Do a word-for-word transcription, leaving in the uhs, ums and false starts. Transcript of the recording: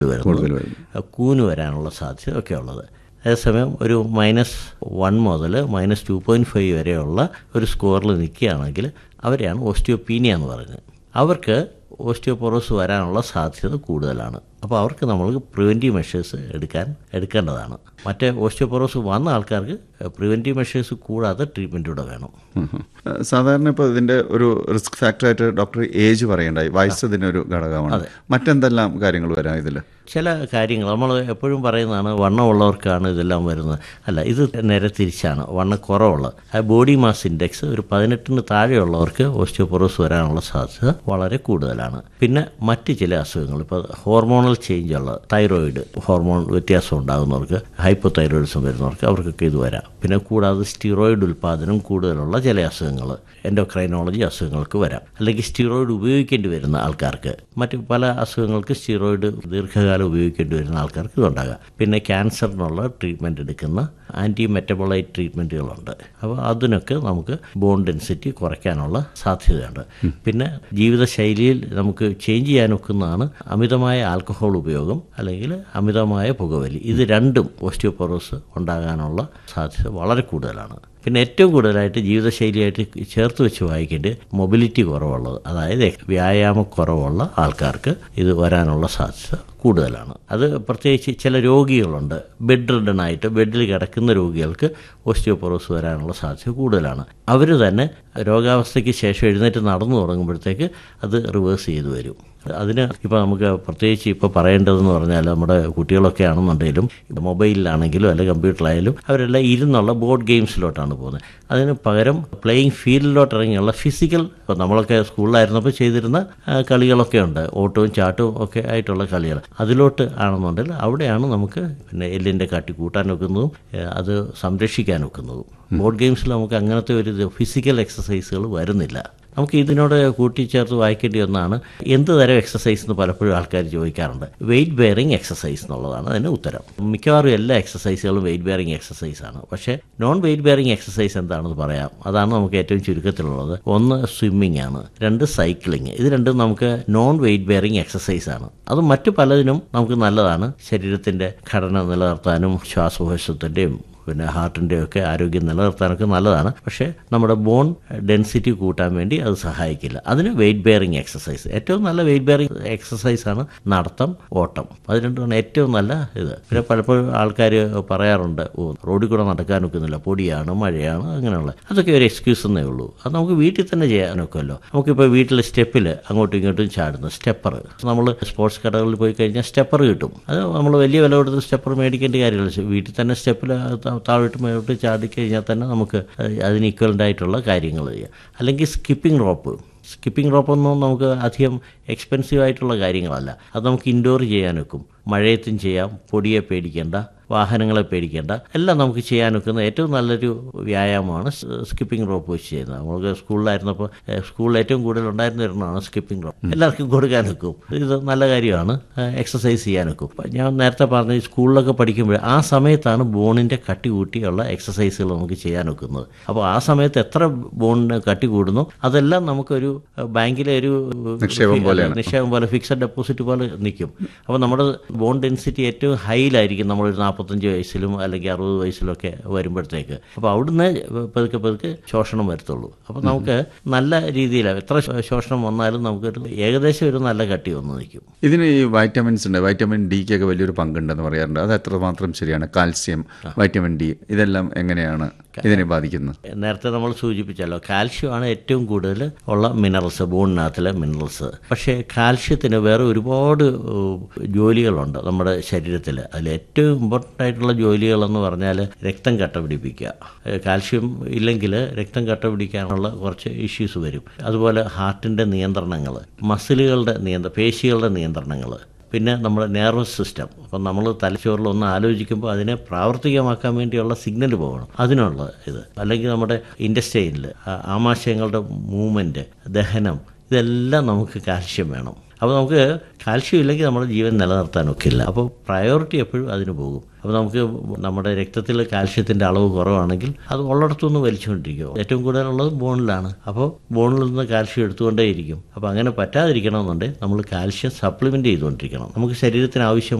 വരുന്നത്, കൂന് വരാനുള്ള സാധ്യത ഒക്കെ ഉള്ളത്. അതേസമയം ഒരു മൈനസ് വൺ മുതൽ മൈനസ് ടു പോയിൻറ്റ് ഫൈവ് വരെയുള്ള ഒരു സ്കോറിൽ നിൽക്കുകയാണെങ്കിൽ അവരെയാണ് ഓസ്റ്റിയോപീനിയ എന്ന് പറയുന്നത്. അവർക്ക് ഓസ്റ്റിയോപോറോസ് വരാനുള്ള സാധ്യത കൂടുതലാണ്. അപ്പോൾ അവർക്ക് നമ്മൾ പ്രിവെൻറ്റീവ് മെഷേഴ്സ് എടുക്കാൻ എടുക്കേണ്ടതാണ്. മറ്റേ ഓസ്റ്റിയോപോറോസ് വന്ന ആൾക്കാർക്ക് പ്രിവെൻറ്റീവ് മെഷേഴ്സ് കൂടാതെ ട്രീറ്റ്മെൻറ്റ് കൂടെ വേണം. സാധാരണ ഇപ്പോൾ ഇതിൻ്റെ ഒരു റിസ്ക് ഫാക്ടറായിട്ട് ഡോക്ടർ ഏജ് പറയണ്ടായി, വയസ്സ് ഇതിനൊരു ഘടകമാണ്. മറ്റെന്തെല്ലാം കാര്യങ്ങൾ വരാം ഇതിൽ? ചില കാര്യങ്ങൾ നമ്മൾ എപ്പോഴും പറയുന്നതാണ് വണ്ണമുള്ളവർക്കാണ് ഇതെല്ലാം വരുന്നത്. അല്ല, ഇത് നേരെ തിരിച്ചാണ്. വണ്ണം കുറവുള്ളത്, ആ ബോഡി മാസ് ഇൻഡെക്സ് ഒരു പതിനെട്ടിന് താഴെയുള്ളവർക്ക് ഓസ്റ്റിയോപോറോസ് വരാനുള്ള സാധ്യത വളരെ കൂടുതലാണ്. പിന്നെ മറ്റ് ചില അസുഖങ്ങൾ, ഇപ്പോൾ ഹോർമോണൽ ചേഞ്ച് ഉള്ള തൈറോയിഡ് ഹോർമോൺ വ്യത്യാസം ഉണ്ടാകുന്നവർക്ക്, ഹൈപ്പോ തൈറോയിഡിസം വരുന്നവർക്ക് അവർക്കൊക്കെ ഇത് വരാം. പിന്നെ കൂടാതെ സ്റ്റിറോയിഡ് ഉൽപ്പാദനം കൂടുതലുള്ള ചില അസുഖങ്ങൾ, എൻഡോക്രൈനോളജി അസുഖങ്ങൾക്ക് വരാം. അല്ലെങ്കിൽ സ്റ്റിറോയിഡ് ഉപയോഗിക്കേണ്ടി വരുന്ന ആൾക്കാർക്ക്, മറ്റ് പല അസുഖങ്ങൾക്ക് സ്റ്റിറോയിഡ് ദീർഘകാലം ഉപയോഗിക്കേണ്ടി വരുന്ന ആൾക്കാർക്ക് ഇതുണ്ടാകാം. പിന്നെ ക്യാൻസറിനുള്ള ട്രീറ്റ്മെൻറ്റ് എടുക്കുന്ന ആൻറ്റി മെറ്റബോളൈറ്റ് ട്രീറ്റ്മെൻറ്റുകളുണ്ട്. അപ്പോൾ അതിനൊക്കെ നമുക്ക് ബോൺ ഡെൻസിറ്റി കുറയ്ക്കാനുള്ള സാധ്യതയുണ്ട്. പിന്നെ ജീവിതശൈലിയിൽ നമുക്ക് ചേഞ്ച് ചെയ്യാനൊക്കുന്നതാണ് അമിതമായ ആൽക്കഹോൾ ഉപയോഗം അല്ലെങ്കിൽ അമിതമായ പുകവലി. ഇത് രണ്ടും ഓസ്റ്റിയോപോറോസ് ഉണ്ടാകാനുള്ള സാധ്യത വളരെ കൂടുതലാണ്. പിന്നെ ഏറ്റവും കൂടുതലായിട്ട് ജീവിതശൈലിയായിട്ട് ചേർത്ത് വെച്ച് വായിക്കേണ്ടത് മൊബിലിറ്റി കുറവുള്ളത്, അതായത് വ്യായാമക്കുറവുള്ള ആൾക്കാർക്ക് ഇത് വരാനുള്ള സാധ്യത കൂടുതലാണ്. അത് പ്രത്യേകിച്ച് ചില രോഗികളുണ്ട്, ബെഡ് റിഡനായിട്ട് ബെഡിൽ കിടക്കുന്ന രോഗികൾക്ക് ഓസ്റ്റിയോപോറോസ് വരാനുള്ള സാധ്യത കൂടുതലാണ്. അവർ തന്നെ രോഗാവസ്ഥയ്ക്ക് ശേഷം എഴുന്നേറ്റ് നടന്നു തുടങ്ങുമ്പോഴത്തേക്ക് അത് റിവേഴ്സ് ചെയ്തു വരും. അതിന് ഇപ്പോൾ നമുക്ക് പ്രത്യേകിച്ച് ഇപ്പോൾ പറയേണ്ടതെന്ന് പറഞ്ഞാൽ നമ്മുടെ കുട്ടികളൊക്കെ ആണെന്നുണ്ടെങ്കിലും മൊബൈലിലാണെങ്കിലും അല്ലെങ്കിൽ കമ്പ്യൂട്ടറിലായാലും അവരെല്ലാം ഇരുന്നുള്ള ബോർഡ് ഗെയിംസിലോട്ടാണ് പോകുന്നത്. അതിന് പകരം പ്ലേയിങ് ഫീൽഡിലോട്ട് ഇറങ്ങിയുള്ള ഫിസിക്കൽ, ഇപ്പോൾ നമ്മളൊക്കെ സ്കൂളിലായിരുന്നപ്പോൾ ചെയ്തിരുന്ന കളികളൊക്കെ ഉണ്ട്, ഓട്ടവും ചാട്ടവും ഒക്കെ ആയിട്ടുള്ള കളികൾ. അതിലോട്ട് ആണെന്നുണ്ടെങ്കിൽ അവിടെയാണ് നമുക്ക് പിന്നെ എല്ലിൻ്റെ കാട്ടി കൂട്ടാൻ വെക്കുന്നതും അത് സംരക്ഷിക്കാൻ വെക്കുന്നതും. ബോർഡ് ഗെയിംസിൽ നമുക്ക് അങ്ങനത്തെ ഒരു ഫിസിക്കൽ എക്സസൈസുകൾ വരുന്നില്ല. നമുക്ക് ഇതിനോട് കൂട്ടിച്ചേർത്ത് വായിക്കേണ്ടി ഒന്നാണ് എന്ത് തരം എക്സസൈസ് എന്ന് പലപ്പോഴും ആൾക്കാർ ചോദിക്കാറുണ്ട്. വെയിറ്റ് ബെയറിംഗ് എക്സസൈസ് എന്നുള്ളതാണ് അതിന് ഉത്തരം. മിക്കവാറും എല്ലാ എക്സസൈസുകളും വെയിറ്റ് ബെയറിംഗ് എക്സസൈസാണ്. പക്ഷേ നോൺ വെയിറ്റ് ബെയറിംഗ് എക്സസൈസ് എന്താണെന്ന് പറയാം. അതാണ് നമുക്ക് ഏറ്റവും ചുരുക്കത്തിലുള്ളത്. ഒന്ന് സ്വിമ്മിംഗ് ആണ്, രണ്ട് സൈക്ലിംഗ്. ഇത് രണ്ടും നമുക്ക് നോൺ വെയിറ്റ് ബെയറിംഗ് എക്സസൈസ് ആണ്. അത് മറ്റു പലതിനും നമുക്ക് നല്ലതാണ്. ശരീരത്തിൻ്റെ ഘടന നിലനിർത്താനും ശ്വാസകോശത്തിൻ്റെയും പിന്നെ ഹാർട്ടിൻ്റെയൊക്കെ ആരോഗ്യം നിലനിർത്താനൊക്കെ നല്ലതാണ്. പക്ഷേ നമ്മുടെ ബോൺ ഡെൻസിറ്റി കൂട്ടാൻ വേണ്ടി അത് സഹായിക്കില്ല. അതിന് വെയിറ്റ് ബെയറിംഗ് എക്സസൈസ് ഏറ്റവും നല്ല വെയിറ്റ് ബെയറിംഗ് എക്സസൈസാണ് നടത്തം, ഓട്ടം. അത് രണ്ടുമാണ് ഏറ്റവും നല്ല ഇത്. പിന്നെ പലപ്പോഴും ആൾക്കാർ പറയാറുണ്ട്, ഓ റോഡിൽ കൂടെ നടക്കാൻ ഒക്കുന്നില്ല, പൊടിയാണ്, മഴയാണ്, അങ്ങനെയുള്ള അതൊക്കെ ഒരു എക്സ്ക്യൂസ് എന്നേ ഉള്ളൂ. അത് നമുക്ക് വീട്ടിൽ തന്നെ ചെയ്യാനൊക്കുമല്ലോ. നമുക്കിപ്പോൾ വീട്ടിൽ സ്റ്റെപ്പിൽ അങ്ങോട്ടും ഇങ്ങോട്ടും ചാടുന്നു സ്റ്റെപ്പർ, നമ്മൾ സ്പോർട്സ് കടകളിൽ പോയി കഴിഞ്ഞാൽ സ്റ്റെപ്പർ കിട്ടും. അത് നമ്മൾ വലിയ വില കൊടുത്ത് സ്റ്റെപ്പർ മേടിക്കേണ്ട കാര്യമില്ല. വീട്ടിൽ തന്നെ സ്റ്റെപ്പിൽ താഴോട്ട് മേലോട്ട് ചാടിക്കഴിഞ്ഞാൽ തന്നെ നമുക്ക് അതിന് ഈക്വലൻ്റ് ആയിട്ടുള്ള കാര്യങ്ങൾ ചെയ്യാം. അല്ലെങ്കിൽ സ്കിപ്പിംഗ് റോപ്പ് സ്കിപ്പിംഗ് റോപ്പൊന്നും നമുക്ക് അധികം എക്സ്പെൻസീവ് ആയിട്ടുള്ള കാര്യങ്ങളല്ല. അത് നമുക്ക് ഇൻഡോർ ചെയ്യാൻ വെക്കും. മഴയത്തും ചെയ്യാം, പൊടിയെ പേടിക്കേണ്ട, വാഹനങ്ങളെ പേടിക്കേണ്ട, എല്ലാം നമുക്ക് ചെയ്യാൻ വെക്കുന്ന ഏറ്റവും നല്ലൊരു വ്യായാമമാണ് സ്കിപ്പിംഗ് റോപ്പ് വെച്ച് ചെയ്യുന്നത്. നമുക്ക് സ്കൂളിലായിരുന്നപ്പോൾ സ്കൂളിൽ ഏറ്റവും കൂടുതൽ ഉണ്ടായിരുന്ന ഒരെണ്ണമാണ് സ്കിപ്പിംഗ് റോപ്പ്. എല്ലാവർക്കും കൊടുക്കാൻ വെക്കും. ഇത് നല്ല കാര്യമാണ്, എക്സസൈസ് ചെയ്യാൻ വെക്കും. ഞാൻ നേരത്തെ പറഞ്ഞ സ്കൂളിലൊക്കെ പഠിക്കുമ്പോൾ ആ സമയത്താണ് ബോണിൻ്റെ കട്ടി കൂട്ടിയുള്ള എക്സസൈസുകൾ നമുക്ക് ചെയ്യാൻ വെക്കുന്നത്. അപ്പോൾ ആ സമയത്ത് എത്ര ബോണിന് കട്ടി കൂടുന്നു അതെല്ലാം നമുക്കൊരു ബാങ്കിലെ ഒരു നിക്ഷേപം പോലെ ഫിക്സഡ് ഡെപ്പോസിറ്റ് പോലെ നിൽക്കും. അപ്പോൾ നമ്മുടെ ബോൺ ഡെൻസിറ്റി ഏറ്റവും ഹൈയിലായിരിക്കും നമ്മളൊരു നാൽപ്പത്തഞ്ച് വയസ്സിലും അല്ലെങ്കിൽ അറുപത് വയസ്സിലൊക്കെ വരുമ്പോഴത്തേക്ക്. അപ്പോൾ അവിടുന്ന് പതുക്കെ പതുക്കെ ശോഷണം വരത്തുള്ളൂ. അപ്പോൾ നമുക്ക് നല്ല രീതിയിൽ എത്ര ശോഷണം വന്നാലും നമുക്കൊരു ഏകദേശം ഒരു നല്ല കട്ടി വന്ന് നിൽക്കും. ഇതിന് ഈ വൈറ്റമിൻസ് ഉണ്ട്, വൈറ്റമിൻ ഡിക്കൊക്കെ വലിയൊരു പങ്കുണ്ടെന്ന് പറയാറുണ്ട്. അത് എത്രമാത്രം ശരിയാണ്? കാൽസ്യം, വൈറ്റമിൻ ഡി ഇതെല്ലാം എങ്ങനെയാണ് ഇതിനെ ബാധിക്കുന്നത്? നേരത്തെ നമ്മൾ സൂചിപ്പിച്ചല്ലോ, കാൽഷ്യമാണ് ഏറ്റവും കൂടുതൽ ഉള്ള മിനറൽസ്, ബോണിനകത്തിലെ മിനറൽസ്. പക്ഷേ കാൽഷ്യത്തിന് വേറെ ഒരുപാട് ജോലികളുണ്ട് നമ്മുടെ ശരീരത്തിൽ. അതിൽ ഏറ്റവും ഇമ്പോർട്ടൻ്റ് ആയിട്ടുള്ള ജോലികളെന്ന് പറഞ്ഞാൽ രക്തം കട്ട പിടിപ്പിക്കുക. കാൽഷ്യം ഇല്ലെങ്കിൽ രക്തം കട്ട പിടിക്കാനുള്ള കുറച്ച് ഇഷ്യൂസ് വരും. അതുപോലെ ഹാർട്ടിൻ്റെ നിയന്ത്രണങ്ങൾ, മസിലുകളുടെ നിയന്ത്രണം, പേശികളുടെ നിയന്ത്രണങ്ങൾ, പിന്നെ നമ്മുടെ നെർവസ് സിസ്റ്റം. അപ്പം നമ്മൾ തലച്ചോറിൽ ഒന്ന് ആലോചിക്കുമ്പോൾ അതിനെ പ്രാവർത്തികമാക്കാൻ വേണ്ടിയുള്ള സിഗ്നൽ പോകണം, അതിനുള്ള ഇത്. അല്ലെങ്കിൽ നമ്മുടെ ഇൻറ്റസ്റ്റൈനിൽ ആമാശയങ്ങളുടെ മൂവ്മെൻറ്റ്, ദഹനം, ഇതെല്ലാം നമുക്ക് കാൽഷ്യം വേണം. അപ്പോൾ നമുക്ക് കാൽഷ്യം ഇല്ലെങ്കിൽ നമ്മുടെ ജീവൻ നിലനിർത്താൻ ഒക്കില്ല. അപ്പോൾ പ്രയോറിറ്റി എപ്പോഴും അതിന് പോകും. അപ്പോൾ നമുക്ക് നമ്മുടെ രക്തത്തിൽ കാൽഷ്യത്തിൻ്റെ അളവ് കുറവാണെങ്കിൽ അത് ഉള്ളിടത്തുനിന്ന് വലിച്ചുകൊണ്ടിരിക്കും. ഏറ്റവും കൂടുതലുള്ളത് ബോണിലാണ്. അപ്പോൾ ബോണിൽ നിന്ന് കാൽഷ്യം എടുത്തുകൊണ്ടേയിരിക്കും. അപ്പോൾ അങ്ങനെ പറ്റാതിരിക്കണമെന്നുണ്ടെങ്കിൽ നമ്മൾ കാൽഷ്യം സപ്ലിമെൻ്റ് ചെയ്തുകൊണ്ടിരിക്കണം. നമുക്ക് ശരീരത്തിന് ആവശ്യം